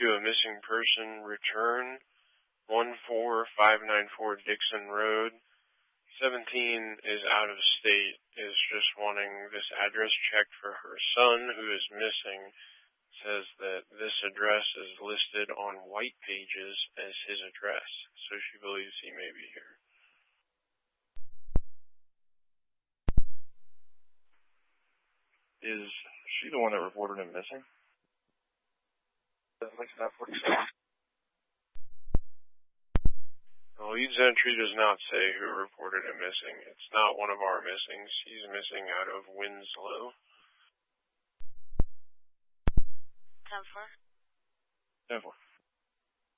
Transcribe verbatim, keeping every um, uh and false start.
to a missing person return, one four five nine four Dixon Road. seventeen is out of state, is just wanting this address checked for her son who is missing. Says that this address is listed on White Pages as his address, so she believes he may be here. Is she the one that reported him missing? The Leeds entry does not say who reported him missing. It's not one of our missings. He's missing out of Winslow. ten four. ten four.